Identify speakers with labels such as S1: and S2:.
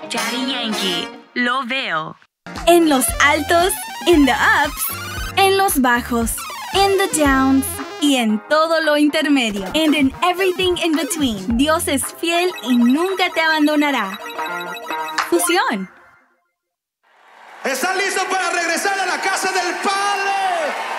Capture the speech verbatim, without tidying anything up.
S1: Daddy Yankee, lo veo.
S2: En los altos, in the ups, en los bajos, in the downs y en todo lo intermedio. And in everything in between. Dios es fiel y nunca te abandonará. Fusión.
S3: ¿Están listos para regresar a la casa del Padre?